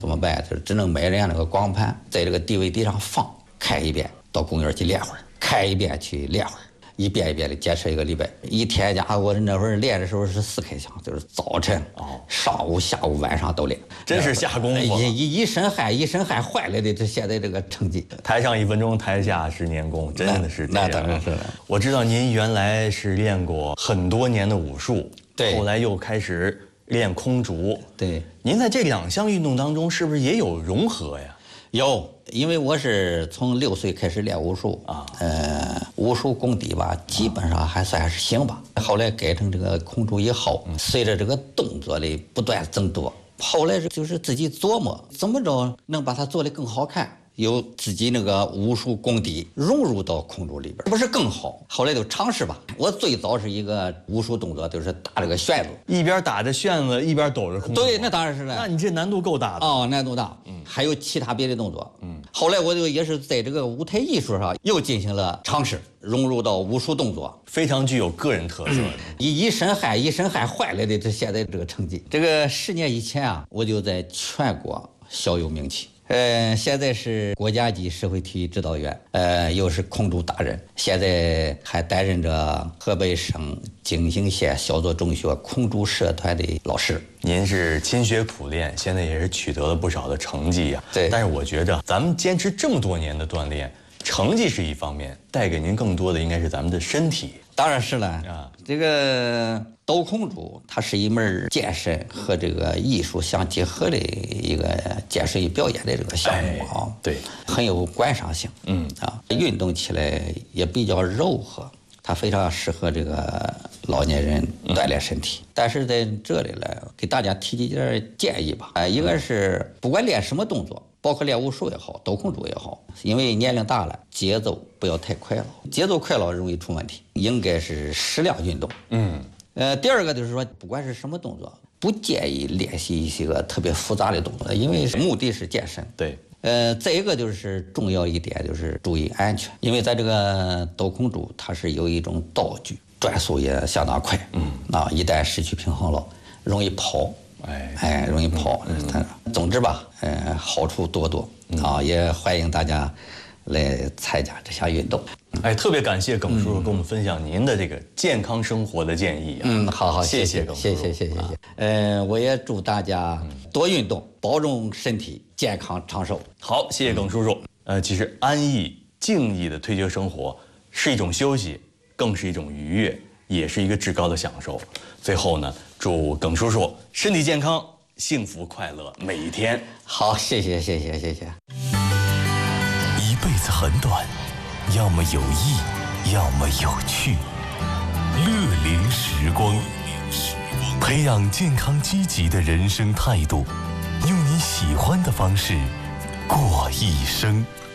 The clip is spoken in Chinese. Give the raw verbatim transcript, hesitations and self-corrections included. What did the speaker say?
怎么办？就是只能买人家那个光盘，在这个 D V D 上放，看一遍，到公园去练会儿，看一遍去练会儿。一遍一遍的坚持一个礼拜，一天家我那会儿练的时候是四开枪，就是早晨、哦、上午、下午、晚上都练， 真是下功夫。 一一一身汗，一身汗坏了的，这现在这个成绩。 台上一分钟，台下十年功，真的是这样。 那当然是了。 我知道您原来是练过很多年的武术， 对， 后来又开始练空竹， 对。 您在这两项运动当中是不是也有融合呀？ 有，因为我是从六岁开始练武术啊，呃，武术功底吧，基本上还算是行吧。后来改成这个空竹以后，随着这个动作的不断增多，后来就是自己琢磨怎么着能把它做得更好看。有自己那个武术功底融入到空竹里边，不是更好？后来就尝试吧。我最早是一个武术动作，就是打这个旋子， 一边打着旋子，一边抖着空竹。 对，那当然是了。 那你这难度够大的哦，难度大。嗯，还有其他别的动作。嗯，后来我就也是在这个舞台艺术上又进行了尝试，融入到武术动作， 非常具有个人特色的。 一一身汗，一身汗坏了的，这现在这个成绩。这个十年以前啊，我就在全国小有名气。呃，现在是国家级社会体育指导员，呃，又是空竹达人，现在还担任着河北省景兴县小作中学空竹社团的老师。 您是勤学苦练，现在也是取得了不少的成绩呀。 对， 但是我觉得咱们坚持这么多年的锻炼，成绩是一方面，带给您更多的应该是咱们的身体。 当然是了啊，这个斗空竹它是一门健身和这个艺术相结合的一个健身与表演的这个项目啊， 哎、对， 很有观赏性，嗯啊，运动起来也比较柔和，它非常适合这个老年人锻炼身体。嗯、但是在这里呢，给大家提几点建议吧，啊，一个是不管练什么动作。包括练武术也好，斗空竹也好，因为年龄大了，节奏不要太快了，节奏快了容易出问题，应该是适量运动。嗯，呃，第二个就是说，不管是什么动作，不建议练习一些个特别复杂的动作，因为目的是健身。 对， 呃，再一个就是重要一点就是注意安全，因为在这个斗空竹它是有一种道具，转速也相当快。嗯，啊，一旦失去平衡了，容易跑。哎哎，容易跑。嗯，总之吧，呃，好处多多啊，也欢迎大家来参加这项运动。 哎，特别感谢耿叔叔跟我们分享您的这个健康生活的建议啊。 嗯，好好， 谢谢耿叔叔， 谢谢谢谢谢谢。呃，我也祝大家多运动，保重身体，健康长寿。 好，谢谢耿叔叔。呃，其实安逸静逸的退休生活是一种休息，更是一种愉悦，也是一个至高的享受。最后呢，祝耿叔叔身体健康，幸福快乐每一天。 好，谢谢谢谢谢谢。 一辈子很短，要么有意，要么有趣。乐龄时光，培养健康积极的人生态度，用你喜欢的方式过一生。